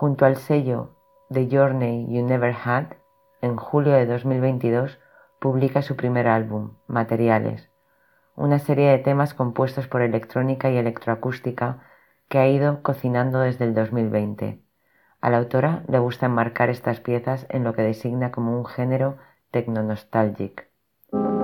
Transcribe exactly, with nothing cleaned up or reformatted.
Junto al sello The Journey You Never Had, en julio de dos mil veintidós publica su primer álbum, Materiales, una serie de temas compuestos por electrónica y electroacústica que ha ido cocinando desde el dos mil veinte. A la autora le gusta enmarcar estas piezas en lo que designa como un género techno-nostalgic.